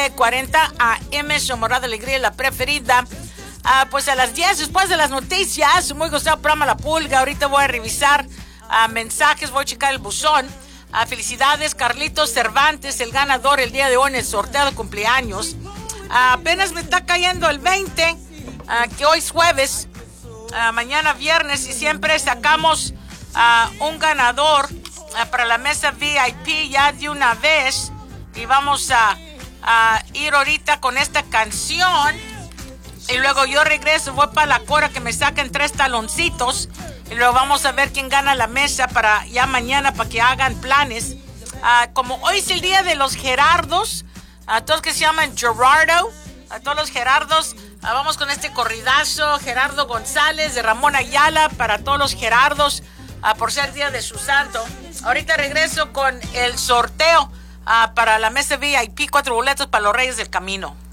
940 AM, su morada de alegría, la preferida. Pues a las 10, después de las noticias, muy gustado programa La Pulga. Ahorita voy a revisar mensajes, voy a checar el buzón. Felicidades, Carlitos Cervantes, el ganador el día de hoy en el sorteo de cumpleaños. Apenas me está cayendo el 20, que hoy es jueves, mañana viernes, y siempre sacamos un ganador para la mesa VIP ya de una vez. Y vamos a ir ahorita con esta canción. Y luego yo regreso, voy para la Cora que me saquen 3 taloncitos. Y luego vamos a ver quién gana la mesa para ya mañana, para que hagan planes. Como hoy es el día de los Gerardos, a todos que se llaman Gerardo, a todos los Gerardos, vamos con este corridazo. Gerardo González de Ramón Ayala, para todos los Gerardos, por ser día de su santo. Ahorita regreso con el sorteo para la mesa VIP, 4 boletos para los Reyes del Camino.